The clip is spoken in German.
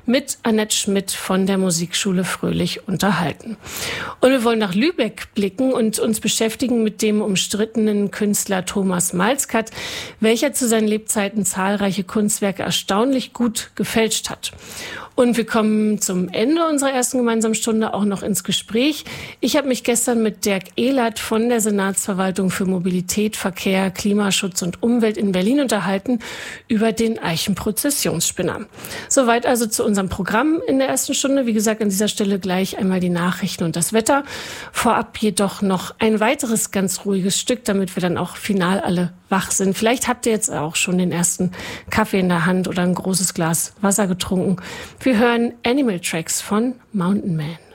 mit Annette Schmidt von der Musikschule Fröhlich unterhalten. Und wir wollen nach Lübeck blicken und uns beschäftigen mit dem umstrittenen Künstler Thomas Malzkat, welcher zu seinen Lebzeiten zahlreiche Kunstwerke erstaunlich gut gefälscht hat. Und wir kommen zum Ende unserer ersten gemeinsamen Stunde auch noch ins Gespräch. Ich habe mich gestern mit Dirk Ehlert von der Senatsverwaltung für Mobilität, Verkehr, Klimaschutz und Umwelt in Berlin unterhalten über den Eichenprozessionsspinner. Soweit also zu unserem Programm in der ersten Stunde. Wie gesagt, an dieser Stelle gleich einmal die Nachrichten und das Wetter. Vorab jedoch noch ein weiteres ganz ruhiges Stück, damit wir dann auch final alle wach sind. Vielleicht habt ihr jetzt auch schon den ersten Kaffee in der Hand oder ein großes Glas Wasser getrunken. Wir hören Animal Tracks von Mountain Man.